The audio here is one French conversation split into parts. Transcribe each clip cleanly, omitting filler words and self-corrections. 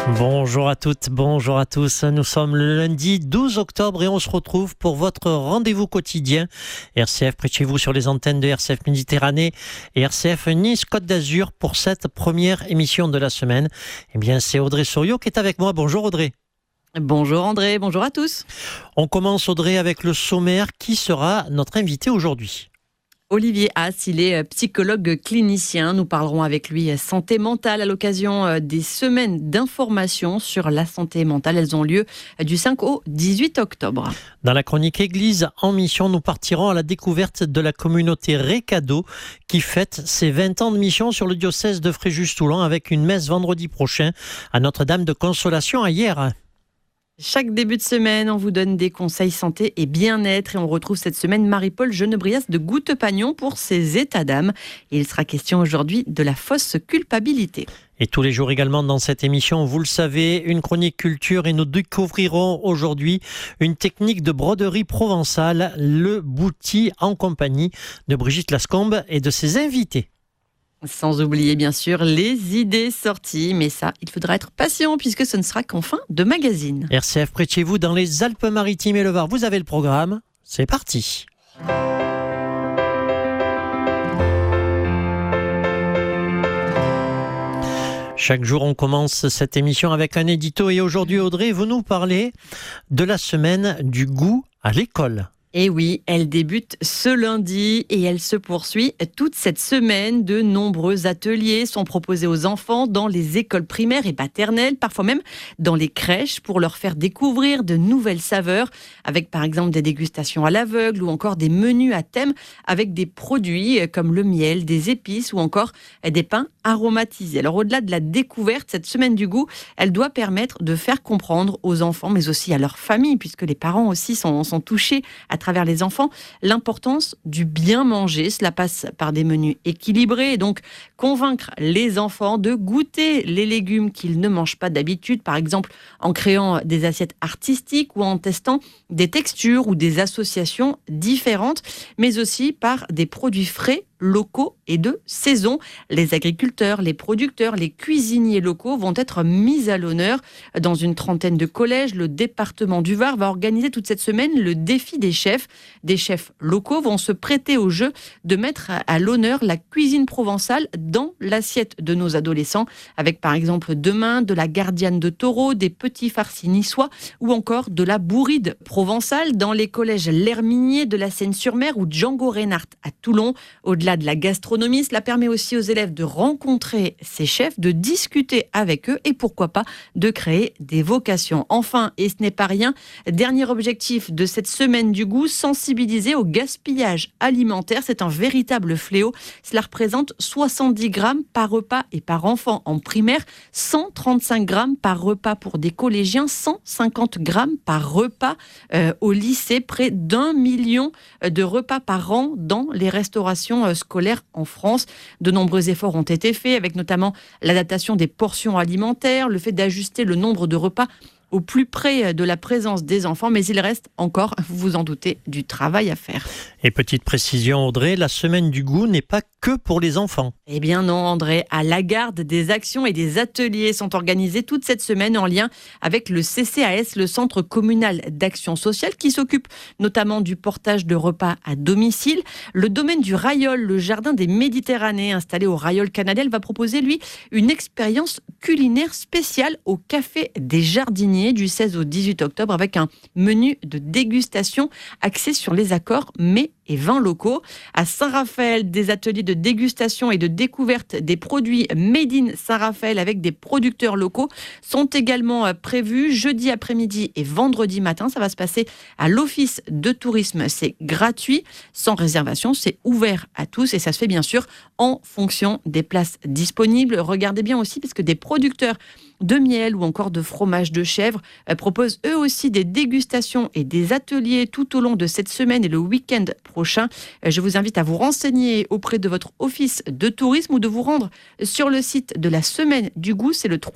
Bonjour à toutes, bonjour à tous. Nous sommes le lundi 12 octobre et on se retrouve pour votre rendez-vous quotidien. RCF près de chez vous sur les antennes de RCF Méditerranée et RCF Nice Côte d'Azur pour cette première émission de la semaine. Eh bien, c'est Audrey Souriau qui est avec moi. Bonjour Audrey. Bonjour André, bonjour à tous. On commence Audrey avec le sommaire. Qui sera notre invité aujourd'hui ? Olivier Haas, il est psychologue clinicien. Nous parlerons avec lui santé mentale à l'occasion des semaines d'information sur la santé mentale. Elles ont lieu du 5 au 18 octobre. Dans la chronique Église en mission, nous partirons à la découverte de la communauté Récado qui fête ses 20 ans de mission sur le diocèse de Fréjus-Toulon avec une messe vendredi prochain à Notre-Dame de Consolation à Hyères. Chaque début de semaine, on vous donne des conseils santé et bien-être. Et on retrouve cette semaine Marie-Paul Genebrias de Goutte-Pagnon pour ses états d'âme. Et il sera question aujourd'hui de la fausse culpabilité. Et tous les jours également dans cette émission, vous le savez, une chronique culture et nous découvrirons aujourd'hui une technique de broderie provençale, le bouti, en compagnie de Brigitte Lascombe et de ses invités. Sans oublier bien sûr les idées sorties, mais ça, il faudra être patient puisque ce ne sera qu'en fin de magazine. RCF près de chez vous dans les Alpes-Maritimes et le Var, vous avez le programme, c'est parti. Chaque jour, on commence cette émission avec un édito et aujourd'hui, Audrey, vous nous parlez de la semaine du goût à l'école. Et oui, elle débute ce lundi et elle se poursuit toute cette semaine. De nombreux ateliers sont proposés aux enfants dans les écoles primaires et maternelles, parfois même dans les crèches, pour leur faire découvrir de nouvelles saveurs, avec par exemple des dégustations à l'aveugle ou encore des menus à thème avec des produits comme le miel, des épices ou encore des pains aromatisés. Alors au-delà de la découverte, cette semaine du goût, elle doit permettre de faire comprendre aux enfants, mais aussi à leur famille, puisque les parents aussi sont touchés à travers les enfants, l'importance du bien manger. Cela passe par des menus équilibrés et donc convaincre les enfants de goûter les légumes qu'ils ne mangent pas d'habitude, par exemple en créant des assiettes artistiques ou en testant des textures ou des associations différentes, mais aussi par des produits frais, locaux et de saison. Les agriculteurs, les producteurs, les cuisiniers locaux vont être mis à l'honneur. Dans une trentaine de collèges, le département du Var va organiser toute cette semaine le défi des chefs. Des chefs locaux vont se prêter au jeu de mettre à l'honneur la cuisine provençale dans l'assiette de nos adolescents, avec par exemple demain de la gardienne de taureau, des petits farcis niçois ou encore de la bourride provençale dans les collèges L'Herminier de la Seine-sur-Mer ou Django Reinhardt à Toulon. Au-delà de la gastronomie, cela permet aussi aux élèves de rencontrer ces chefs, de discuter avec eux et pourquoi pas de créer des vocations. Enfin, et ce n'est pas rien, dernier objectif de cette semaine du goût, sensibiliser au gaspillage alimentaire. C'est un véritable fléau. Cela représente 70 grammes par repas et par enfant en primaire, 135 grammes par repas pour des collégiens, 150 grammes par repas au lycée, près d'1 million de repas par an dans les restaurations scolaires en France. De nombreux efforts ont été faits, avec notamment l'adaptation des portions alimentaires, le fait d'ajuster le nombre de repas au plus près de la présence des enfants, mais il reste encore, vous vous en doutez, du travail à faire. Et petite précision Audrey, la semaine du goût n'est pas que pour les enfants. Eh bien non André, à Lagarde, des actions et des ateliers sont organisés toute cette semaine en lien avec le CCAS, le Centre communal d'action sociale, qui s'occupe notamment du portage de repas à domicile. Le domaine du Rayol, le jardin des Méditerranées, installé au Rayol Canadel, va proposer lui une expérience culinaire spéciale au Café des Jardiniers du 16 au 18 octobre avec un menu de dégustation axé sur les accords mets et vins locaux. À Saint-Raphaël, des ateliers de dégustation et de découverte des produits Made in Saint-Raphaël avec des producteurs locaux sont également prévus jeudi après-midi et vendredi matin. Ça va se passer à l'Office de tourisme. C'est gratuit, sans réservation, c'est ouvert à tous et ça se fait bien sûr en fonction des places disponibles. Regardez bien aussi parce que des producteurs de miel ou encore de fromage de chèvre proposent eux aussi des dégustations et des ateliers tout au long de cette semaine et le week-end prochain. Je vous invite à vous renseigner auprès de votre office de tourisme ou de vous rendre sur le site de la Semaine du Goût. C'est le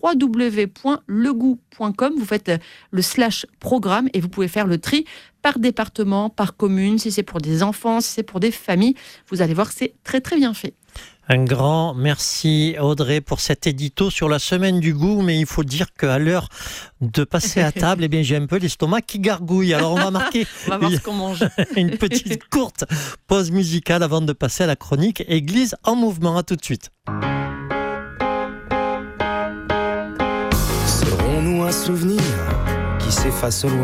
www.legout.com. Vous faites le /programme et vous pouvez faire le tri par département, par commune, si c'est pour des enfants, si c'est pour des familles. Vous allez voir, c'est très très bien fait. Un grand merci Audrey pour cet édito sur la semaine du goût, mais il faut dire qu'à l'heure de passer à table, j'ai un peu l'estomac qui gargouille. Alors on va marquer On va voir ce qu'on mange. une petite courte pause musicale avant de passer à la chronique Église en mouvement. À tout de suite. Serons-nous un souvenir qui s'efface au loin?